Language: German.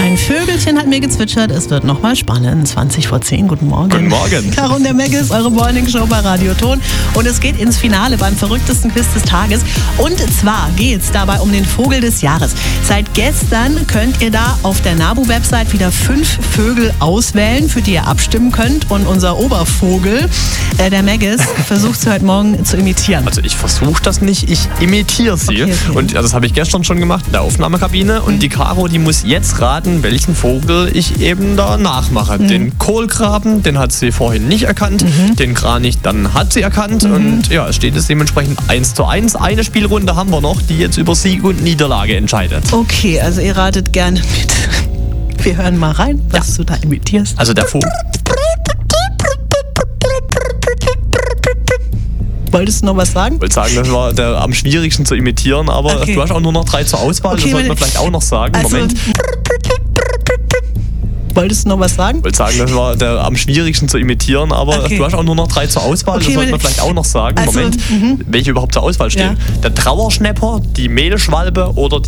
Ein Vögelchen hat mir gezwitschert, es wird nochmal spannend. 20:10, guten Morgen. Guten Morgen. Caro und der Meggis, eure Morningshow bei Radio Ton. Und es geht ins Finale beim verrücktesten Quiz des Tages. Und zwar geht es dabei um den Vogel des Jahres. Seit gestern könnt ihr da auf der NABU-Website wieder 5 Vögel auswählen, für die ihr abstimmen könnt. Und unser Obervogel, der Meggis, versucht sie heute Morgen zu imitieren. Also ich versuche das nicht, ich imitiere sie. Okay. Und das habe ich gestern schon gemacht in der Aufnahmekabine. Und die Caro, die muss jetzt raten, welchen Vogel ich eben da nachmache. Den Kohlgraben, den hat sie vorhin nicht erkannt. Den Kranich, dann hat sie erkannt. Und ja, es steht es dementsprechend 1:1. Eine Spielrunde haben wir noch, die jetzt über Sieg und Niederlage entscheidet. Okay, also ihr ratet gerne mit. Wir hören mal rein, was du da imitierst. Also der Vogel. Wolltest du noch was sagen? Ich wollte sagen, das war der am schwierigsten zu imitieren, aber Okay. du hast auch nur noch 3 zur Auswahl. Okay, das sollte man vielleicht auch noch sagen. Also, Moment. Wolltest du noch was sagen? Ich wollte sagen, das war der am schwierigsten zu imitieren, aber Okay. du hast auch nur noch 3 zur Auswahl. Okay, das sollte man vielleicht auch noch sagen. also, Moment, welche überhaupt zur Auswahl stehen. Ja. Der Trauerschnäpper, die Mehlschwalbe oder die